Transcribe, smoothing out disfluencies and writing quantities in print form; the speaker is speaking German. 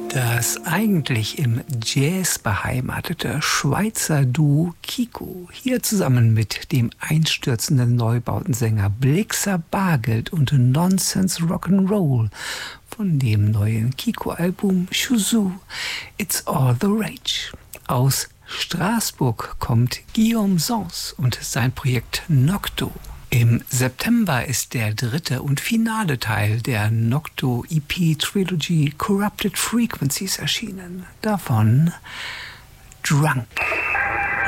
Das eigentlich im Jazz beheimatete Schweizer Duo Kiko, hier zusammen mit dem einstürzenden Neubautensänger Blixa Bargeld und Nonsense Rock'n'Roll von dem neuen Kiko-Album Chuzou, It's All the Rage. Aus Straßburg kommt Guillaume Sens und sein Projekt Nocto. Im September ist der dritte und finale Teil der Nocto EP Trilogy Corrupted Frequencies erschienen. Davon Drunk.